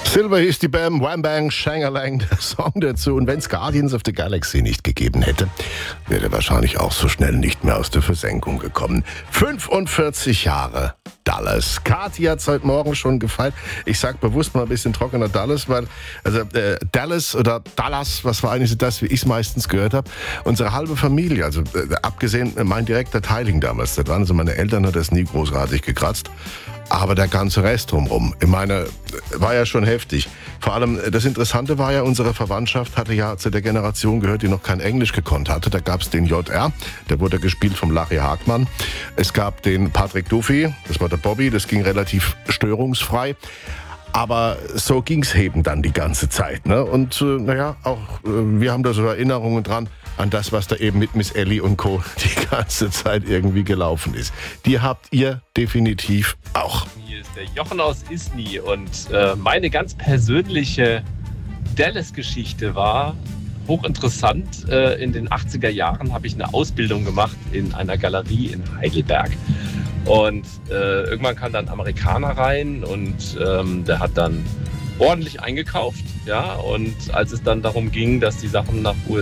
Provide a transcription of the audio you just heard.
Silver hieß die Bam, Wham Bang, Shangalang, der Song dazu. Und wenn es Guardians of the Galaxy nicht gegeben hätte, wäre er wahrscheinlich auch so schnell nicht mehr aus der Versenkung gekommen. 45 Jahre Dallas. Kathi hat es heute Morgen schon gefeiert. Ich sage bewusst mal ein bisschen trockener Dallas, weil Dallas oder Dallas, was war eigentlich das, wie ich es meistens gehört habe, unsere halbe Familie, also abgesehen mein direkter Teiling damals, das waren also meine Eltern, hat das nie großartig gekratzt. Aber der ganze Rest drumherum, ich meine, war ja schon heftig. Vor allem, das Interessante war ja, unsere Verwandtschaft hatte ja zu der Generation gehört, die noch kein Englisch gekonnt hatte. Da gab es den JR, der wurde gespielt vom Larry Hagmann. Es gab den Patrick Duffy, das war der Bobby, das ging relativ störungsfrei. Aber so ging's eben dann die ganze Zeit, ne? Und wir haben da so Erinnerungen dran an das, was da eben mit Miss Ellie und Co. die ganze Zeit irgendwie gelaufen ist. Die habt ihr definitiv auch. Hier ist der Jochen aus Isny und meine ganz persönliche Dallas-Geschichte war hochinteressant. In den 80er Jahren habe ich eine Ausbildung gemacht in einer Galerie in Heidelberg. Und irgendwann kam dann ein Amerikaner rein und der hat dann ordentlich eingekauft. Ja? Und als es dann darum ging, dass die Sachen nach USA